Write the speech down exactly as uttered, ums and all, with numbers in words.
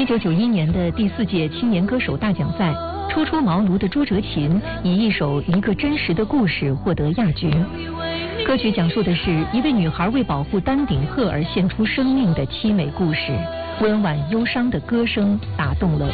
一九九一年的第四届青年歌手大奖赛，初出茅庐的朱哲琴以一首《一个真实的故事》获得亚军。歌曲讲述的是一位女孩为保护丹顶鹤而献出生命的凄美故事，温婉忧伤的歌声打动了